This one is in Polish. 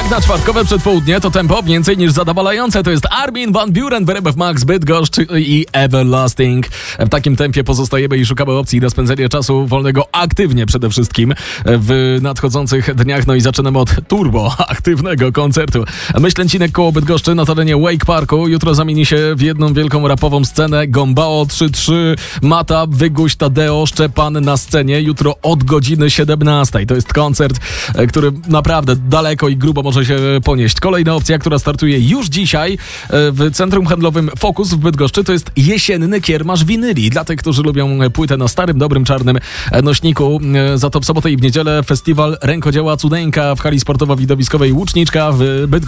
Jak na czwartkowe przedpołudnie to tempo więcej niż zadowalające. To jest Armin van Buuren, RMF Max, Bydgoszcz i Everlasting. W takim tempie pozostajemy i szukamy opcji na spędzenie czasu wolnego aktywnie przede wszystkim w nadchodzących dniach. No i zaczynamy od turbo aktywnego koncertu. Myślęcinek koło Bydgoszczy na terenie Wake Parku. Jutro zamieni się w jedną wielką rapową scenę. Gombao 3-3, Mata, Wyguś, Tadeo, Szczepan na scenie. Jutro od godziny 17. To jest koncert, który naprawdę daleko i grubo może się ponieść. Kolejna opcja, która startuje już dzisiaj w Centrum Handlowym Focus w Bydgoszczy, to jest jesienny kiermasz winyli. Dla tych, którzy lubią płytę na starym, dobrym, czarnym nośniku. Za to w sobotę i w niedzielę festiwal rękodzieła Cudeńka w hali sportowo-widowiskowej Łuczniczka w Bydgoszczy.